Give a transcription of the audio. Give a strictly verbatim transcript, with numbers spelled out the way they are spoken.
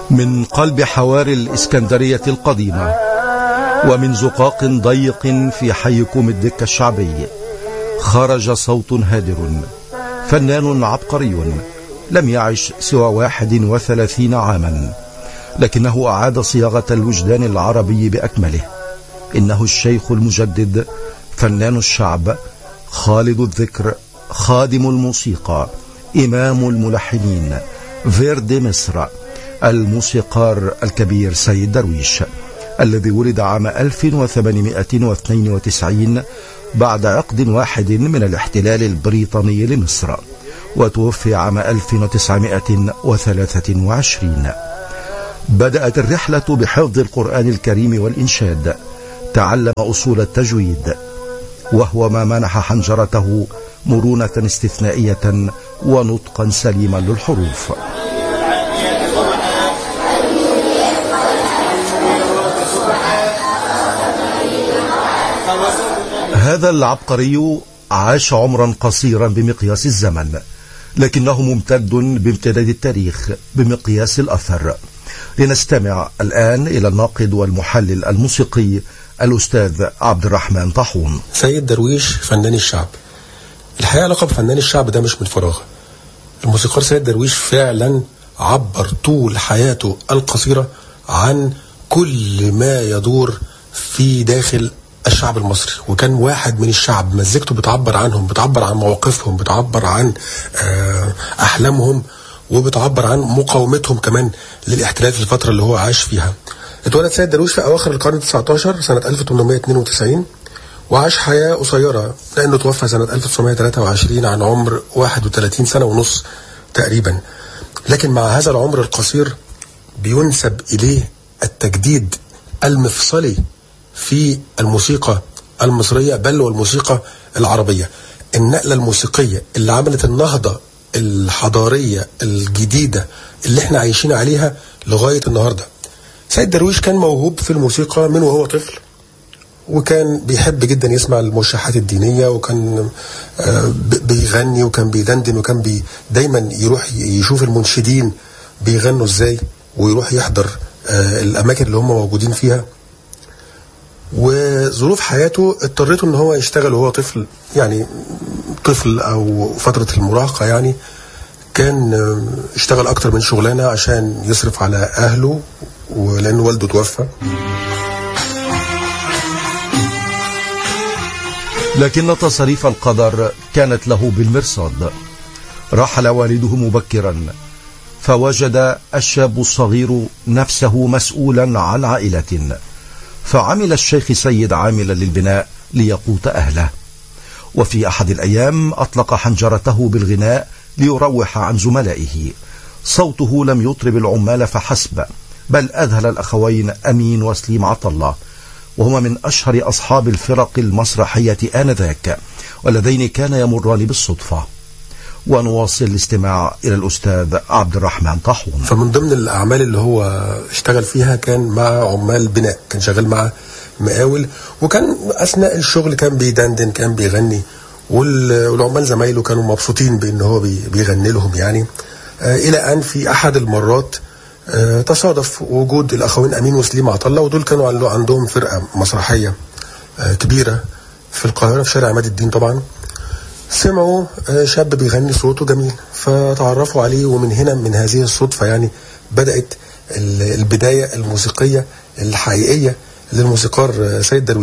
من قلب حواري الإسكندرية القديمة ومن زقاق ضيق في حي كوم الدكة الشعبي خرج صوت هادر، فنان عبقري لم يعش سوى واحد وثلاثين عاما، لكنه أعاد صياغة الوجدان العربي بأكمله. إنه الشيخ المجدد، فنان الشعب، خالد الذكر، خادم الموسيقى، إمام الملحنين، فيردي مصر، الموسيقار الكبير سيد درويش، الذي ولد عام ألف وثمانمائة واثنين وتسعين بعد عقد واحد من الاحتلال البريطاني لمصر، وتوفي عام ألف وتسعمائة وثلاثة وعشرين. بدأت الرحلة بحفظ القرآن الكريم والإنشاد، تعلم أصول التجويد، وهو ما منح حنجرته مرونة استثنائية ونطقا سليما للحروف. هذا العبقري عاش عمرا قصيرا بمقياس الزمن، لكنه ممتد بامتداد التاريخ بمقياس الأثر. لنستمع الآن إلى الناقد والمحلل الموسيقي الأستاذ عبد الرحمن طاحون. سيد درويش فنان الشعب. الحقيقة لقب فنان الشعب ده مش من فراغ. الموسيقار سيد درويش فعلا عبر طول حياته القصيرة عن كل ما يدور في داخل الشعب المصري، وكان واحد من الشعب. مزيكته بتعبر عنهم، بتعبر عن مواقفهم، بتعبر عن أحلامهم، وبتعبر عن مقاومتهم كمان للاحتلال في الفترة اللي هو عاش فيها. اتولد سيد درويش في أواخر القرن التاسع عشر سنة ألف وثمانمائة واثنين وتسعين، وعاش حياة قصيرة لأنه توفى سنة ألف وتسعمائة وثلاثة وعشرين عن عمر واحد وثلاثين سنة ونص تقريبا. لكن مع هذا العمر القصير بينسب إليه التجديد المفصلي في الموسيقى المصرية، بل والموسيقى العربية. النقلة الموسيقية اللي عملت النهضة الحضارية الجديدة اللي احنا عايشين عليها لغاية النهاردة. سيد درويش كان موهوب في الموسيقى من وهو طفل، وكان بيحب جدا يسمع الموشحات الدينية، وكان بيغني وكان بيدندن، وكان بي دايما يروح يشوف المنشدين بيغنوا ازاي، ويروح يحضر الأماكن اللي هم موجودين فيها. وظروف حياته اضطرته ان هو يشتغل وهو طفل، يعني طفل او فترة المراهقة، يعني كان اشتغل اكتر من شغلانة عشان يصرف على اهله، ولان والده توفى. لكن تصريف القدر كانت له بالمرصاد. رحل والده مبكرا، فوجد الشاب الصغير نفسه مسؤولا عن عائلة، فعمل الشيخ سيد عاملا للبناء ليقوت أهله. وفي أحد الأيام أطلق حنجرته بالغناء ليروح عن زملائه. صوته لم يطرب العمال فحسب، بل أذهل الأخوين أمين وسليم عطلة، وهما من أشهر أصحاب الفرق المسرحية آنذاك، واللذين كان يمران بالصدفة. ونواصل الاستماع إلى الأستاذ عبد الرحمن طاحون. فمن ضمن الأعمال اللي هو اشتغل فيها كان مع عمال بناء، كان شغال مع مقاول، وكان أثناء الشغل كان بيدندن، كان بيغني، والعمال زمايله كانوا مبسوطين بأنه هو بيغني لهم يعني. آه إلى أن في أحد المرات آه تصادف وجود الأخوين أمين وسليم عطلة، ودول كانوا عندهم فرقة مسرحية آه كبيرة في القاهرة في شارع عماد الدين. طبعا سمعوا شاب بيغني صوته جميل، فتعرفوا عليه، ومن هنا من هذه الصدفة يعني بدأت البداية الموسيقية الحقيقية للموسيقار سيد درويش.